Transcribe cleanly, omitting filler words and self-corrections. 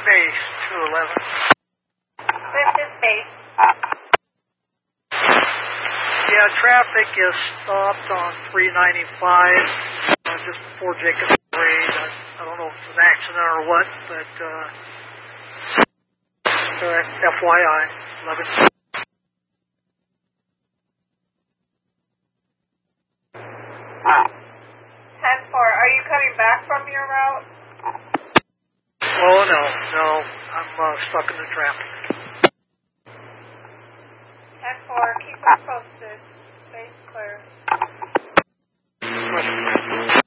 base, 211. This is base. Yeah, traffic is stopped on 395, just before Jacobs Parade. I don't know if it's an accident or what, but FYI, 11. 10-4, are you coming back from your route? Oh, no, I'm stuck in the traffic. 10-4, keep us posted. Base clear.